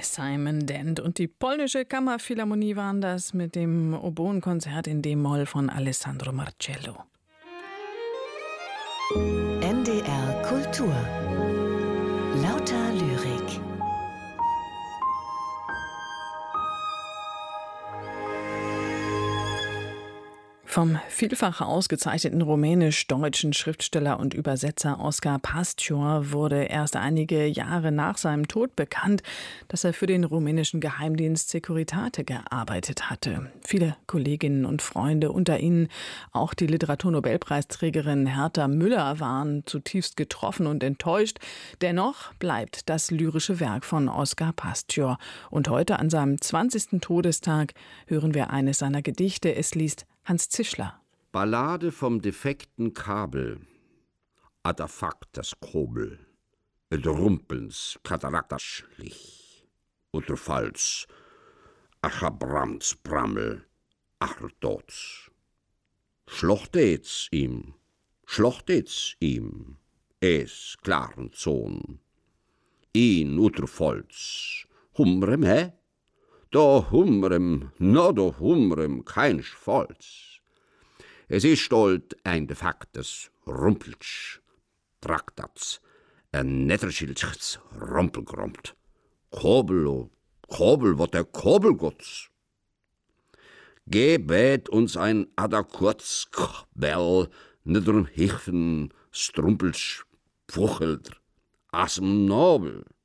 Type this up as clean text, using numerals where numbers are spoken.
Simon Dent und die polnische Kammerphilharmonie waren das mit dem Oboenkonzert in D-Moll von Alessandro Marcello. NDR Kultur. Lauter Lyrik. Vom vielfach ausgezeichneten rumänisch-deutschen Schriftsteller und Übersetzer Oskar Pastior wurde erst einige Jahre nach seinem Tod bekannt, dass er für den rumänischen Geheimdienst Securitate gearbeitet hatte. Viele Kolleginnen und Freunde, unter ihnen auch die Literaturnobelpreisträgerin Herta Müller, waren zutiefst getroffen und enttäuscht. Dennoch bleibt das lyrische Werk von Oskar Pastior. Und heute, an seinem 20. Todestag, hören wir eines seiner Gedichte. Es liest Hans Zischler. Ballade vom defekten Kabel. Adafakt das Kobel. Et Rumpelns Katarakterschlich. Uterfalls. Achabramts Brammel. Achterdots. Schlochtets ihm. Es klaren Zoon. In Uterfalls. Humrem, hä? Do humrem kein Schfolz. Es ist stolt ein defaktes Rumpeltsch, Traktats, ein netterschildschs Rumpelgromt. Kobel, wat der Kobelgotts. Gebet uns ein Adakurz, Bell, nedrem Hichen, Strumpelsch, Pfuchelt, Asem Nobel.